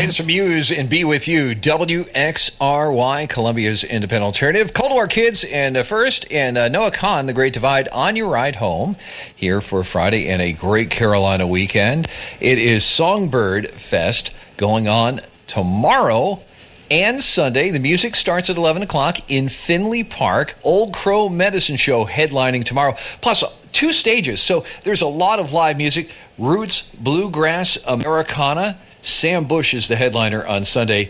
Latest from Muse and Be With You, WXRY, Columbia's independent alternative. Cold War Kids and first, and Noah Kahn, The Great Divide, on your ride home here for Friday and a great Carolina weekend. It is Songbird Fest going on tomorrow and Sunday. The music starts at 11 o'clock in Finley Park. Old Crow Medicine Show headlining tomorrow. Plus, 2 stages, so there's a lot of live music. Roots, Bluegrass, Americana. Sam Bush is the headliner on Sunday.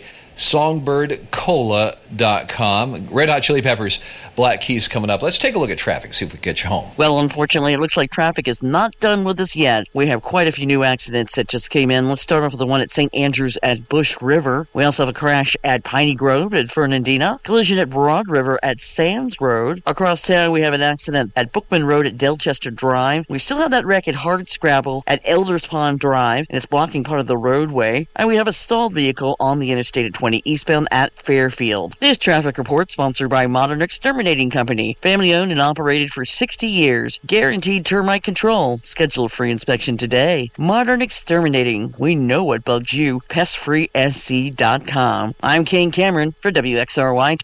SongbirdCola.com. Red Hot Chili Peppers, Black Keys coming up. Let's take a look at traffic, see if we can get you home. Well, unfortunately, it looks like traffic is not done with us yet. We have quite a few new accidents that just came in. Let's start off with the one at St. Andrews at Bush River. We also have a crash at Piney Grove at Fernandina. Collision at Broad River at Sands Road. Across town, we have an accident at Bookman Road at Delchester Drive. We still have that wreck at Hardscrabble at Elders Pond Drive, and it's blocking part of the roadway. And we have a stalled vehicle on the interstate at 20 eastbound at Fairfield. This traffic report sponsored by Modern Exterminating Company. Family owned and operated for 60 years. Guaranteed termite control. Schedule a free inspection today. Modern Exterminating. We know what bugs you. PestFreeSC.com. I'm Kane Cameron for WXRY.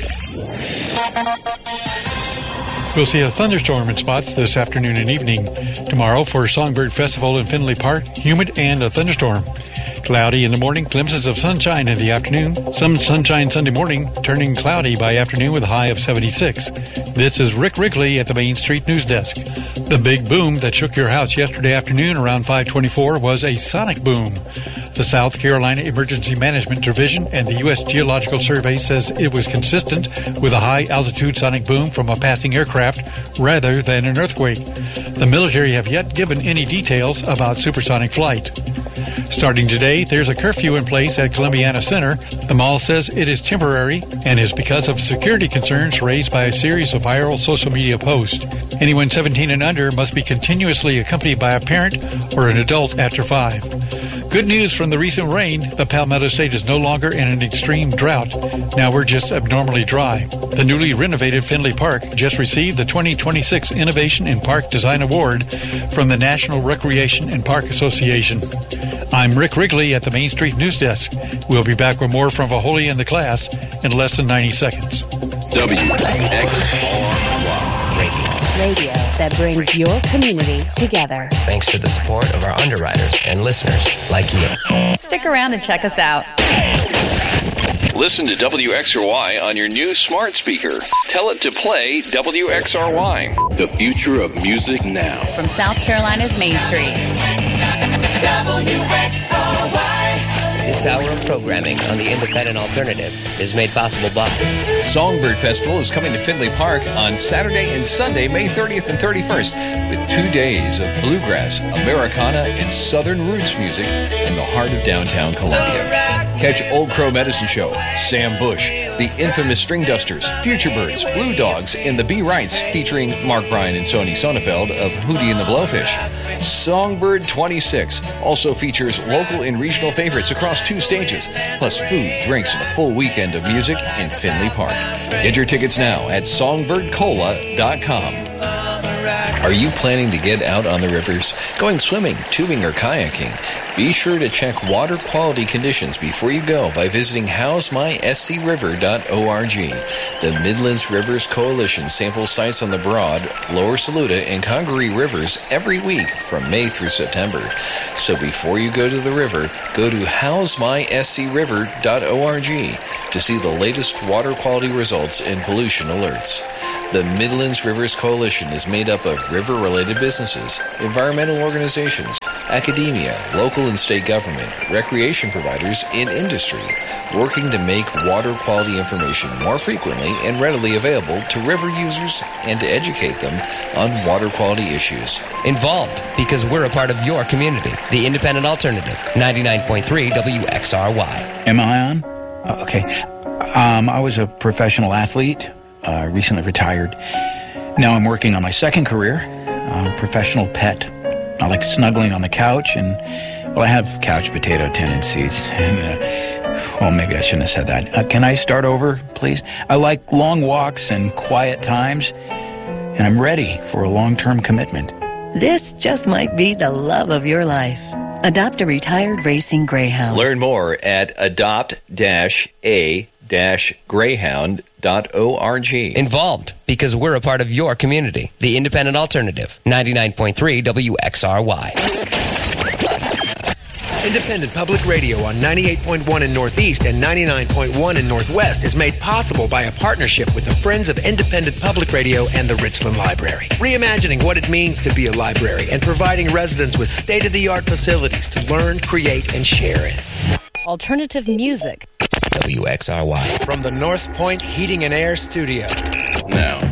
We'll see a thunderstorm in spots this afternoon and evening. Tomorrow for Songbird Festival in Finley Park, humid and a thunderstorm. Cloudy in the morning, glimpses of sunshine in the afternoon. Some sunshine Sunday morning, turning cloudy by afternoon with a high of 76. This is Rick Wrigley at the Main Street News Desk. The big boom that shook your house yesterday afternoon around 5:24 was a sonic boom. The South Carolina Emergency Management Division and the U.S. Geological Survey says it was consistent with a high-altitude sonic boom from a passing aircraft rather than an earthquake. The military have yet given any details about supersonic flight. Starting today, there's a curfew in place at Columbiana Center. The mall says it is temporary and is because of security concerns raised by a series of viral social media posts. Anyone 17 and under must be continuously accompanied by a parent or an adult after 5. Good news from the recent rain. The Palmetto State is no longer in an extreme drought. Now we're just abnormally dry. The newly renovated Finley Park just received the 2026 Innovation in Park Design Award from the National Recreation and Park Association. I'm Rick Wrigley at the Main Street News Desk. We'll be back with more from Vaholi and the class in less than 90 seconds. WXRY Radio that brings your community together. Thanks to the support of our underwriters and listeners like you. Stick around and check us out. Listen to WXRY on your new smart speaker. Tell it to play WXRY. The future of music now. From South Carolina's Main Street. WXRY. This hour of programming on the Independent Alternative is made possible by Songbird Festival is coming to Finley Park on Saturday and Sunday, May 30th and 31st, with 2 days of bluegrass, Americana, and Southern roots music in the heart of downtown Columbia. Catch Old Crow Medicine Show, Sam Bush, the infamous String Dusters, Future Birds, Blue Dogs, and the Be Rights, featuring Mark Bryan and Sonny Sonnefeld of Hootie and the Blowfish. Songbird 26 also features local and regional favorites across 2 stages, plus food, drinks, and a full weekend of music in Finley Park. Get your tickets now at SongbirdCola.com. Are you planning to get out on the rivers, going swimming, tubing, or kayaking? Be sure to check water quality conditions before you go by visiting howsmyscriver.org. The Midlands Rivers Coalition samples sites on the Broad, Lower Saluda, and Congaree rivers every week from May through September. So before you go to the river, go to howsmyscriver.org to see the latest water quality results and pollution alerts. The Midlands Rivers Coalition is made up of river-related businesses, environmental organizations, academia, local and state government, recreation providers, and industry, working to make water quality information more frequently and readily available to river users and to educate them on water quality issues. Involved, because we're a part of your community. The Independent Alternative, 99.3 WXRY. Am I on? Okay. I was a professional athlete. Recently retired. Now I'm working on my second career, professional pet. I like snuggling on the couch, and, well, I have couch potato tendencies. And, well, maybe I shouldn't have said that. Can I start over, please? I like long walks and quiet times, and I'm ready for a long-term commitment. This just might be the love of your life. Adopt a retired racing greyhound. Learn more at adopt-a-greyhound.org. Involved because we're a part of your community. The Independent Alternative, 99.3 WXRY. Independent Public Radio on 98.1 in Northeast and 99.1 in Northwest is made possible by a partnership with the Friends of Independent Public Radio and the Richland Library. Reimagining what it means to be a library and providing residents with state-of-the-art facilities to learn, create, and share in. Alternative music. WXRY. From the North Point Heating and Air Studio. Now,